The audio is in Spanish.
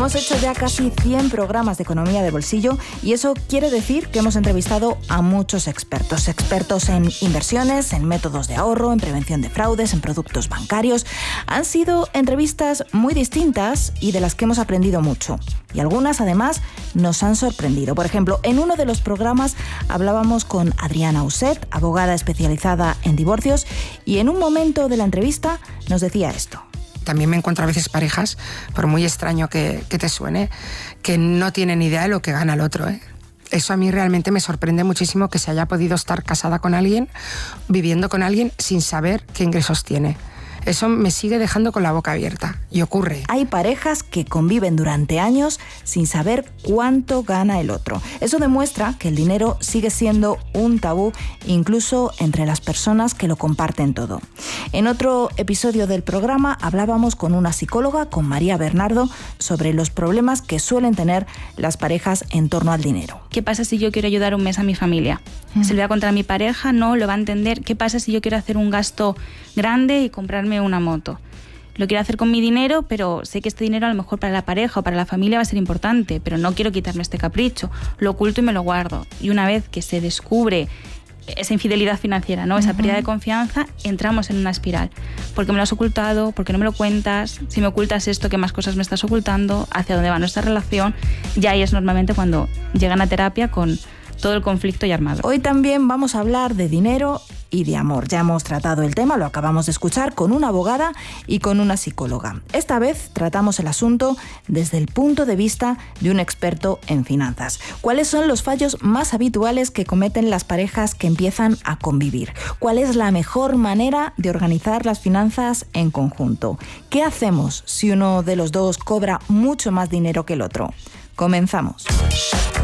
Hemos hecho ya casi 100 programas de economía de bolsillo y eso quiere decir que hemos entrevistado a muchos expertos. Expertos en inversiones, en métodos de ahorro, en prevención de fraudes, en productos bancarios. Han sido entrevistas muy distintas y de las que hemos aprendido mucho. Y algunas, además, nos han sorprendido. Por ejemplo, en uno de los programas hablábamos con Adriana Uset, abogada especializada en divorcios, y en un momento de la entrevista nos decía esto. También me encuentro a veces parejas, por muy extraño que te suene, que no tienen idea de lo que gana el otro, ¿eh? Eso a mí realmente me sorprende muchísimo, que se haya podido estar casada con alguien, viviendo con alguien, sin saber qué ingresos tiene. Eso me sigue dejando con la boca abierta, y ocurre. Hay parejas que conviven durante años sin saber cuánto gana el otro. Eso demuestra que el dinero sigue siendo un tabú, incluso entre las personas que lo comparten todo. En otro episodio del programa hablábamos con una psicóloga, con María Bernardo, sobre los problemas que suelen tener las parejas en torno al dinero. ¿Qué pasa si yo quiero ayudar un mes a mi familia? ¿Se lo voy a contar a mi pareja? No, lo va a entender. ¿Qué pasa si yo quiero hacer un gasto grande y comprarme una moto? Lo quiero hacer con mi dinero, pero sé que este dinero a lo mejor para la pareja o para la familia va a ser importante, pero no quiero quitarme este capricho. Lo oculto y me lo guardo. Y una vez que se descubre esa infidelidad financiera, ¿no? Esa pérdida de confianza, entramos en una espiral. ¿Por qué me lo has ocultado? ¿Por qué no me lo cuentas? Si me ocultas esto, ¿qué más cosas me estás ocultando? ¿Hacia dónde va nuestra relación? Y ahí es normalmente cuando llegan a terapia con todo el conflicto ya armado. Hoy también vamos a hablar de dinero y de amor. Ya hemos tratado el tema, lo acabamos de escuchar, con una abogada y con una psicóloga. Esta vez tratamos el asunto desde el punto de vista de un experto en finanzas. ¿Cuáles son los fallos más habituales que cometen las parejas que empiezan a convivir? ¿Cuál es la mejor manera de organizar las finanzas en conjunto? ¿Qué hacemos si uno de los dos cobra mucho más dinero que el otro? Comenzamos.